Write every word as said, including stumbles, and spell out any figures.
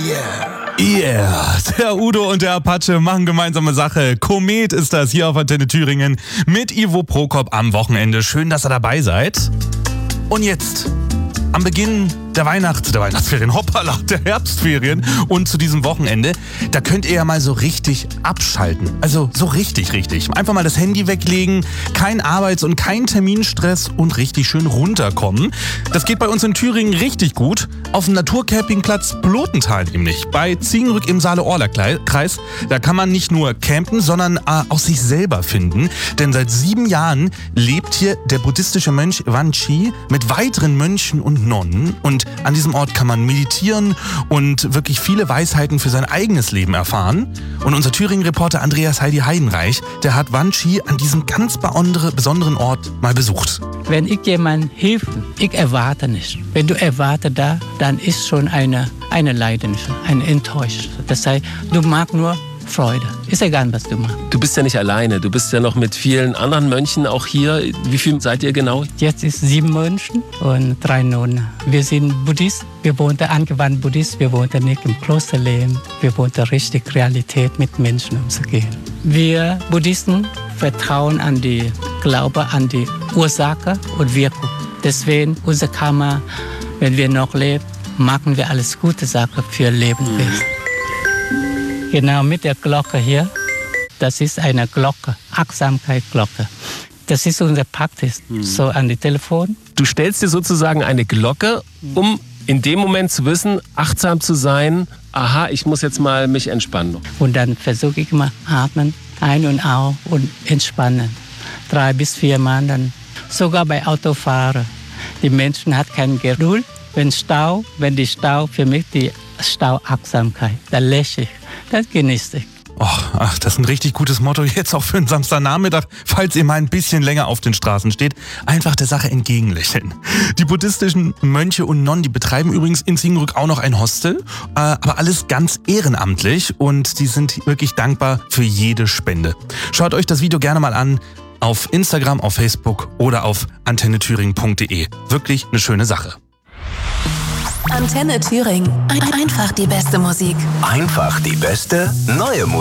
Yeah, der Udo und der Apache machen gemeinsame Sache. Komet ist das hier auf Antenne Thüringen mit Ivo Prokop am Wochenende. Schön, dass ihr dabei seid. Und jetzt, am Beginn der Weihnachts-, der Weihnachtsferien, hoppala, der Herbstferien und zu diesem Wochenende, da könnt ihr ja mal so richtig abschalten. Also so richtig, richtig. Einfach mal das Handy weglegen, kein Arbeits- und kein Terminstress und richtig schön runterkommen. Das geht bei uns in Thüringen richtig gut. Auf dem Naturcampingplatz Blotental nämlich, bei Ziegenrück im Saale-Orla-Kreis. Da kann man nicht nur campen, sondern äh, auch sich selber finden. Denn seit sieben Jahren lebt hier der buddhistische Mönch Wan Chi mit weiteren Mönchen und Nonnen. Und an diesem Ort kann man meditieren und wirklich viele Weisheiten für sein eigenes Leben erfahren. Und unser Thüringen-Reporter Andreas Heidi Heidenreich, der hat Wan Chi an diesem ganz besonderen Ort mal besucht. Wenn ich jemandem hilfe, ich erwarte nicht. Wenn du erwartest da, dann ist schon eine, eine Leidenschaft, eine Enttäuschung. Das heißt, du magst nur Freude. Ist egal, was du machst. Du bist ja nicht alleine. Du bist ja noch mit vielen anderen Mönchen auch hier. Wie viel seid ihr genau? Jetzt ist sieben Mönchen und drei Nonnen. Wir sind Buddhisten. Wir wollen angewandt Buddhist. Wir wollen nicht im Kloster leben. Wir wollen richtig Realität mit Menschen umzugehen. Wir Buddhisten vertrauen an die Glaube, an die Ursache und Wirkung. Deswegen unser Karma, wenn wir noch leben, machen wir alles gute Sachen für Lebewesen. Genau mit der Glocke hier, das ist eine Glocke, Achtsamkeitsglocke. Das ist unser Praxis, mhm. so an die Telefon. Du stellst dir sozusagen eine Glocke, um in dem Moment zu wissen, achtsam zu sein, aha, ich muss jetzt mal mich entspannen. Und dann versuche ich mal atmen, ein- und aus und entspannen. Drei bis vier Mal dann. Sogar bei Autofahren. Die Menschen haben keine Geduld. Wenn Stau, wenn die Stau, für mich die Stauachtsamkeit, da lächle ich. Das genieße ich. Oh, ach, das ist ein richtig gutes Motto jetzt auch für einen Samstagnachmittag, falls ihr mal ein bisschen länger auf den Straßen steht. Einfach der Sache entgegenlächeln. Die buddhistischen Mönche und Nonnen, die betreiben übrigens in Ziegenrück auch noch ein Hostel, äh, aber alles ganz ehrenamtlich und die sind wirklich dankbar für jede Spende. Schaut euch das Video gerne mal an auf Instagram, auf Facebook oder auf antenne thüringen punkt de. Wirklich eine schöne Sache. Antenne Thüringen. Ein- Einfach die beste Musik. Einfach die beste neue Musik.